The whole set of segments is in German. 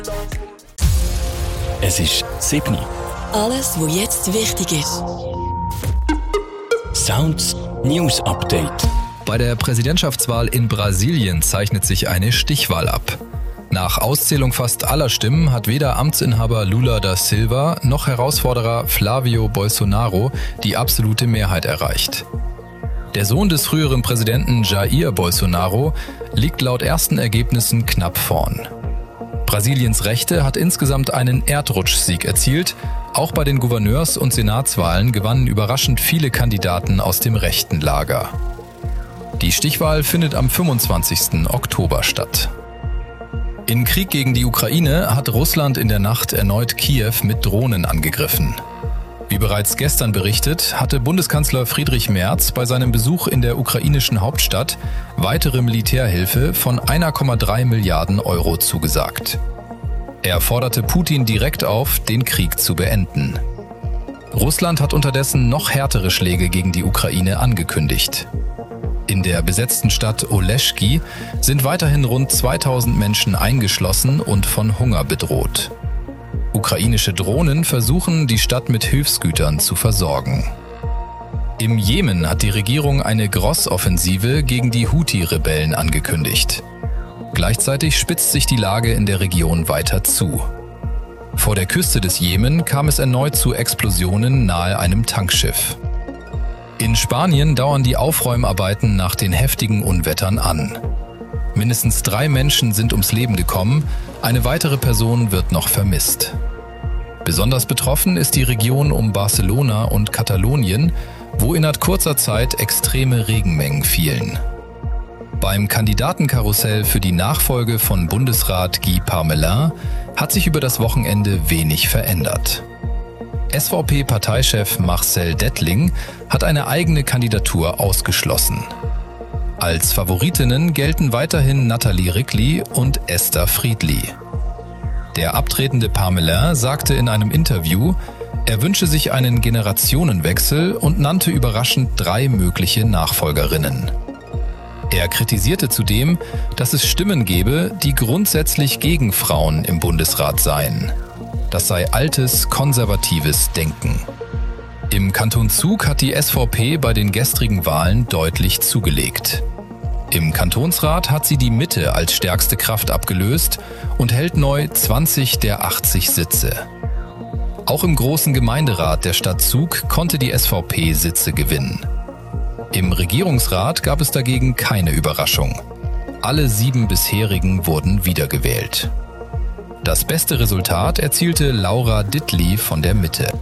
Es ist 7 Uhr. Alles, was jetzt wichtig ist. Sounds News Update. Bei der Präsidentschaftswahl in Brasilien zeichnet sich eine Stichwahl ab. Nach Auszählung fast aller Stimmen hat weder Amtsinhaber Lula da Silva noch Herausforderer Flávio Bolsonaro die absolute Mehrheit erreicht. Der Sohn des früheren Präsidenten Jair Bolsonaro liegt laut ersten Ergebnissen knapp vorn. Brasiliens Rechte hat insgesamt einen Erdrutschsieg erzielt. Auch bei den Gouverneurs- und Senatswahlen gewannen überraschend viele Kandidaten aus dem rechten Lager. Die Stichwahl findet am 25. Oktober statt. Im Krieg gegen die Ukraine hat Russland in der Nacht erneut Kiew mit Drohnen angegriffen. Wie bereits gestern berichtet, hatte Bundeskanzler Friedrich Merz bei seinem Besuch in der ukrainischen Hauptstadt weitere Militärhilfe von 1,3 Milliarden Euro zugesagt. Er forderte Putin direkt auf, den Krieg zu beenden. Russland hat unterdessen noch härtere Schläge gegen die Ukraine angekündigt. In der besetzten Stadt Oleschki sind weiterhin rund 2000 Menschen eingeschlossen und von Hunger bedroht. Ukrainische Drohnen versuchen, die Stadt mit Hilfsgütern zu versorgen. Im Jemen hat die Regierung eine Grossoffensive gegen die Houthi-Rebellen angekündigt. Gleichzeitig spitzt sich die Lage in der Region weiter zu. Vor der Küste des Jemen kam es erneut zu Explosionen nahe einem Tankschiff. In Spanien dauern die Aufräumarbeiten nach den heftigen Unwettern an. Mindestens 3 Menschen sind ums Leben gekommen, eine weitere Person wird noch vermisst. Besonders betroffen ist die Region um Barcelona und Katalonien, wo innerhalb kurzer Zeit extreme Regenmengen fielen. Beim Kandidatenkarussell für die Nachfolge von Bundesrat Guy Parmelin hat sich über das Wochenende wenig verändert. SVP-Parteichef Marcel Dettling hat eine eigene Kandidatur ausgeschlossen. Als Favoritinnen gelten weiterhin Nathalie Rickli und Esther Friedli. Der abtretende Parmelin sagte in einem Interview, er wünsche sich einen Generationenwechsel und nannte überraschend 3 mögliche Nachfolgerinnen. Er kritisierte zudem, dass es Stimmen gebe, die grundsätzlich gegen Frauen im Bundesrat seien. Das sei altes, konservatives Denken. Im Kanton Zug hat die SVP bei den gestrigen Wahlen deutlich zugelegt. Im Kantonsrat hat sie die Mitte als stärkste Kraft abgelöst und hält neu 20 der 80 Sitze. Auch im großen Gemeinderat der Stadt Zug konnte die SVP Sitze gewinnen. Im Regierungsrat gab es dagegen keine Überraschung. Alle 7 bisherigen wurden wiedergewählt. Das beste Resultat erzielte Laura Dittli von der Mitte.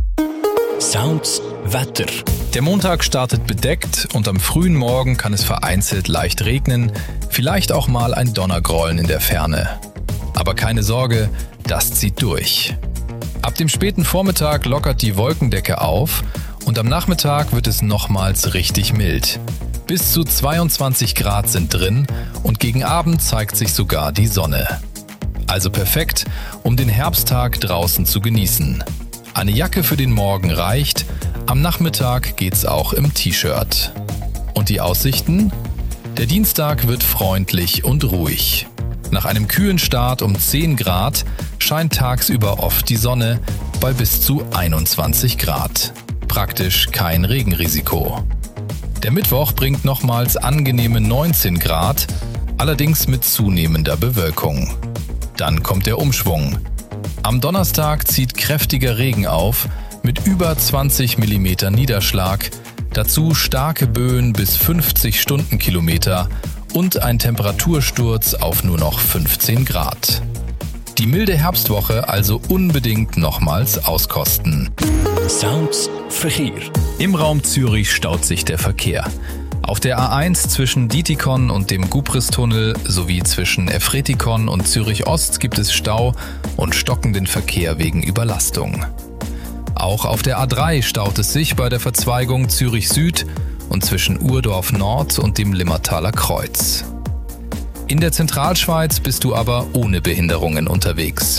Sounds Wetter. Der Montag startet bedeckt und am frühen Morgen kann es vereinzelt leicht regnen, vielleicht auch mal ein Donnergrollen in der Ferne. Aber keine Sorge, das zieht durch. Ab dem späten Vormittag lockert die Wolkendecke auf und am Nachmittag wird es nochmals richtig mild. Bis zu 22 Grad sind drin und gegen Abend zeigt sich sogar die Sonne. Also perfekt, um den Herbsttag draußen zu genießen. Eine Jacke für den Morgen reicht, am Nachmittag geht's auch im T-Shirt. Und die Aussichten? Der Dienstag wird freundlich und ruhig. Nach einem kühlen Start um 10 Grad scheint tagsüber oft die Sonne bei bis zu 21 Grad. Praktisch kein Regenrisiko. Der Mittwoch bringt nochmals angenehme 19 Grad, allerdings mit zunehmender Bewölkung. Dann kommt der Umschwung. Am Donnerstag zieht kräftiger Regen auf, mit über 20 mm Niederschlag, dazu starke Böen bis 50 Stundenkilometer und ein Temperatursturz auf nur noch 15 Grad. Die milde Herbstwoche also unbedingt nochmals auskosten. Sounds Verkehr. Im Raum Zürich staut sich der Verkehr. Auf der A1 zwischen Dietikon und dem Gubristunnel sowie zwischen Efretikon und Zürich Ost gibt es Stau und stockenden Verkehr wegen Überlastung. Auch auf der A3 staut es sich bei der Verzweigung Zürich Süd und zwischen Urdorf Nord und dem Limmertaler Kreuz. In der Zentralschweiz bist du aber ohne Behinderungen unterwegs.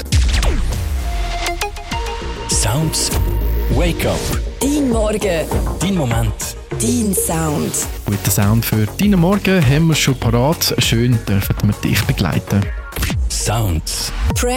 Sounds Wake Up. Dein Morgen. Dein Moment. Dein Sound. Guten Sound für deinen Morgen haben wir schon parat. Schön dürfen wir dich begleiten. Sounds.